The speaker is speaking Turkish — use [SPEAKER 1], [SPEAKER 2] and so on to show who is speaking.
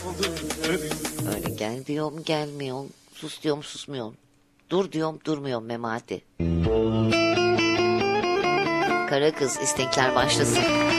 [SPEAKER 1] Öyle gel diyorum gelmiyorsun. Sus diyorum susmuyorsun. Dur diyorum durmuyorsun Memati. Kara kız istekler başlasın.